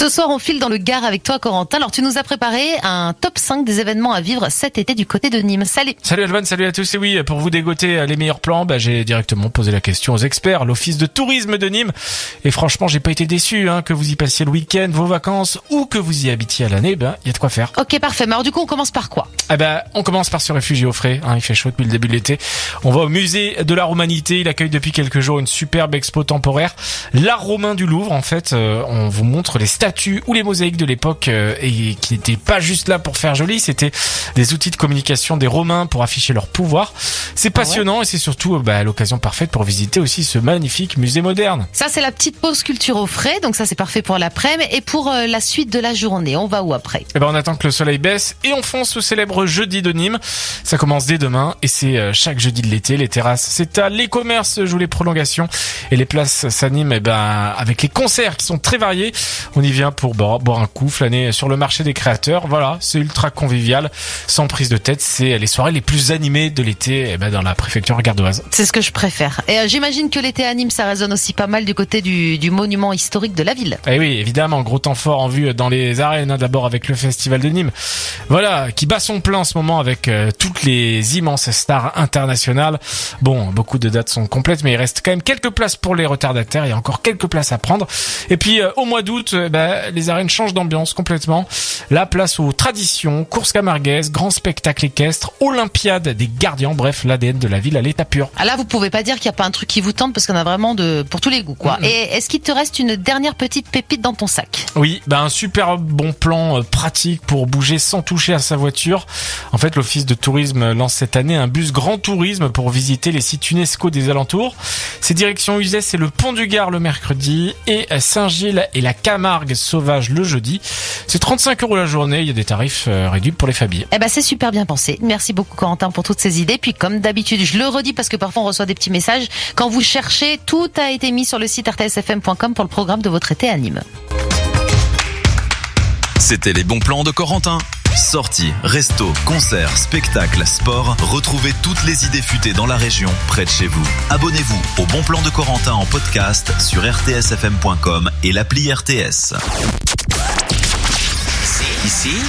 Ce soir, on file dans le Gard avec toi, Corentin. Alors, tu nous as préparé un top 5 des événements à vivre cet été du côté de Nîmes. Salut. Salut Alban, salut à tous. Et oui, pour vous dégoter les meilleurs plans, j'ai directement posé la question aux experts, l'office de tourisme de Nîmes. Et franchement, j'ai pas été déçu, que vous y passiez le week-end, vos vacances ou que vous y habitiez à l'année, y a de quoi faire. Ok, parfait. Mais alors, du coup, on commence par quoi? On commence par se réfugier au frais. Il fait chaud depuis le début de l'été. On va au musée de l'art humanité. Il accueille depuis quelques jours une superbe expo temporaire. L'art romain du Louvre, en fait. On vous montre les statues ou les mosaïques de l'époque et qui n'étaient pas juste là pour faire joli. C'était des outils de communication des Romains pour afficher leur pouvoir. C'est passionnant et c'est surtout l'occasion parfaite pour visiter aussi ce magnifique musée moderne. Ça, c'est la petite pause culture au frais. Donc ça, c'est parfait pour l'après-midi. Et pour la suite de la journée, on va où après? On attend que le soleil baisse et on fonce au célèbre jeudi de Nîmes. Ça commence dès demain et c'est chaque jeudi de l'été. Les terrasses s'étalent, les commerces jouent les prolongations et les places s'animent avec les concerts qui sont très variés. On y vient pour boire un coup, flâner sur le marché des créateurs. Voilà, c'est ultra convivial, sans prise de tête. C'est les soirées les plus animées de l'été dans la préfecture gardoise. C'est ce que je préfère. Et j'imagine que l'été à Nîmes, ça résonne aussi pas mal du côté du monument historique de la ville. Et oui, évidemment, gros temps fort en vue dans les arènes, d'abord avec le festival de Nîmes. Voilà, qui bat son plein en ce moment avec toutes les immenses stars internationales. Beaucoup de dates sont complètes, mais il reste quand même quelques places pour les retardataires. Il y a encore quelques places à prendre. Et puis, au mois d'août, les arènes changent d'ambiance complètement. La place aux traditions, courses camarguaises, grands spectacles équestres, olympiade des gardiens. Bref, l'ADN de la ville à l'état pur. Ah là, vous pouvez pas dire qu'il y a pas un truc qui vous tente parce qu'on a vraiment pour tous les goûts, quoi. Et est-ce qu'il te reste une dernière petite pépite dans ton sac? Oui, un super bon plan pratique pour bouger sans toucher à sa voiture. En fait, l'office de tourisme lance cette année un bus grand tourisme pour visiter les sites UNESCO des alentours. C'est direction Uzès et le Pont du Gard le mercredi et Saint-Gilles et la Camargue sauvage le jeudi. C'est 35 € la journée. Il y a des tarifs réduits pour les familles. C'est super bien pensé. Merci beaucoup, Corentin, pour toutes ces idées. Puis, comme d'habitude, je le redis parce que parfois on reçoit des petits messages. Quand vous cherchez, tout a été mis sur le site rtsfm.com pour le programme de votre été à Nîmes. C'était les bons plans de Corentin. Sorties, restos, concerts, spectacles, sport. Retrouvez toutes les idées futées dans la région, près de chez vous. Abonnez-vous au Bon Plan de Corentin en podcast sur rtsfm.com et l'appli RTS. Ici